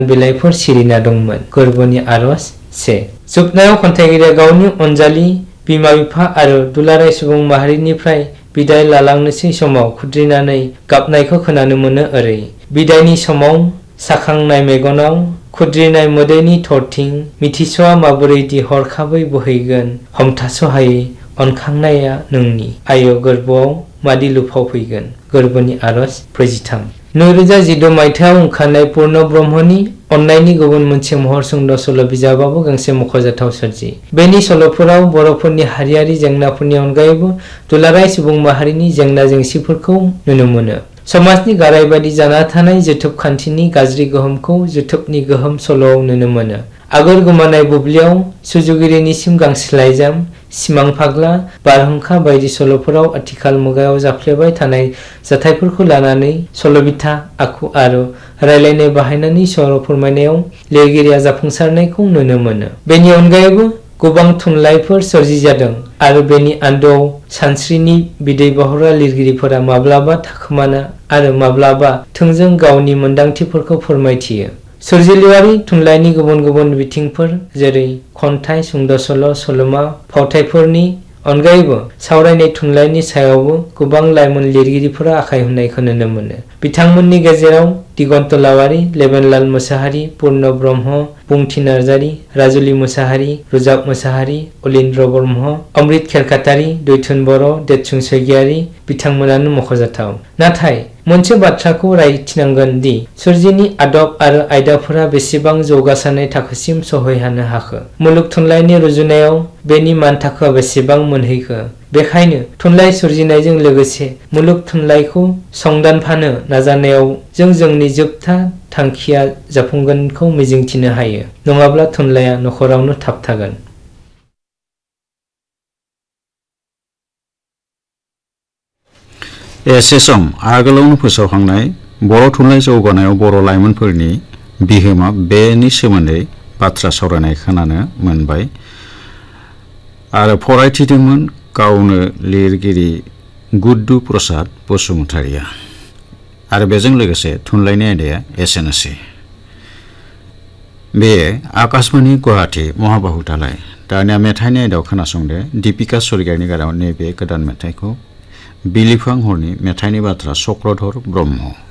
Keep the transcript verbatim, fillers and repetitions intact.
बिलाइफोर सिरिना दंमोन। गोरबोनि आरज से। जोबनायाव खन्थाइगिरिया गावनि अनजालि बिमा-बिफा आरो दुलाराय सुबुं माहारिनिफ्राय बिदाय लालांनोसै समाव खुद्रिनानै गाबनायखौ खोनानो मोनो ओरै। बिदायनि समाव साखांनाय मेगनाव खुद्रिनाय मोदैनि थरथिं मिथिस'आ माबोरैदि हरखाबै बोहैगोन हमथास'हायै अनखांनाया नोंनि आय' गोरबोआव मादि लुफाव फैगोन। गोरबोनि आरज ब्रैजिथाम। नैरोजा जिद' मायथाइयाव ओंखारनाय पुर्ण ब्रह्मनि अननायनि गुबुन मोनसे महर सुंद' सल' बिजाबाबो गांसे मख'जाथाव सोरजि। बेनि सल'फोराव बर'फोरनि हारियारि जेंनाफोरनि अनगायैबो दुलाराय सुबुं माहारिनि जेंना जेंसिफोरखौ नुनो मोनो। समाजनि गाराय बायदि जाना थानाय जोथोब खान्थिनि गाज्रि गोहोमखौ जोथोबनि गोहोम सल'आव नुनो मोनो। आगोल गोमानाय बुब्लियाव सुजुगिरिनिसिम गांसे लाइजाम, सिमां फाग्ला, बारहुंखा बायदि सल'फोराव आथिखाल मुगायाव जाफ्लेबाय थानाय जाथायफोरखौ लानानै सल'बिथा, आखु आरो रायलायनाय बाहायनानै सल' फोरमायनायाव लिरगिरिया जाफुंसारनायखौ नुनो मोनो। बेनि अनगायैबो गोबां थुनलाइफोर सोरजिजादों आरो बेनि आन्दोआव सानस्रिनि बिदै बहरा लिरगिरिफोरा माब्लाबा थाखोमाना आरो माब्लाबा थोंजों गावनि मोन्दांथिफोरखौ फोरमायथियो। सोरजिलुआरि थुनलाइनि गुबुन गुबुन बिथिंफोर जेरै खन्थाइ, सुंद' सल', सल'मा, फावथाइफोरनि अनगायैबो सावरायनाय थुनलाइनि सायावबो गोबां लाइमोन लिरगिरिफोरा आखाइ होनायखौ नुनो मोनो। बिथांमोननि गेजेराव दिगन्त लावारि, लेबेनलाल मोसाहारि, पुर्ण ब्रह्म, बुंथि नार्जारि, राजुलि मोसाहारि, रुजाब मोसाहारि, अलिन्द्र ब्रह्म, अमृत खेरखातारि, दैथुन बर', देतसुं स्वरगयारि बिथांमोनानो मख'जाथाव। नाथाय मोनसे बाथ्राखौ रायथिनांगोन दि सोरजिनि आदब आरो आयदाफोरा बेसेबां जौगासारनाय थाखोसिम सहैहानो हाखो, मुलुग थुनलाइनि रुजुनायाव बेनि मानथाखोआ बेसेबां मोनहैखो। बेखायनो थुनलाइ सोरजिनायजों लोगोसे मुलुग थुनलाइखौ संदानफानो नाजानायाव जों जोंनि जोबथा थांखिया जाफुंगोनखौ मिजिंथिनो हायो। नङाब्ला थुनलाइया नखरावनो थाबथागोन। एसे सम आगोलावनो फोसावखांनाय बर' थुनलाइ जौगानायाव बर' लाइमोनफोरनि बिहोमा बेनि सोमोन्दै बाथ्रा सावरायनाय खोनानो मोनबाय आरो फरायथिदोंमोन गावनो लिरगिरि गुड्डु प्रसाद बसुमतारिया। आरो बेजों लोगोसे थुनलाइनि आयदाया एसेनोसै। बे आकाशवाणी गुवाहाटी महाबाहु दालाय। दानिया मेथाइनि आयदायाव खोनासंदो दीपिका स्वरगयारिनि गारां नैबे गोदान मेथाइखौ बिलिफां हरनि मेथाइनि बाथ्रा चक्रधर ब्रह्म।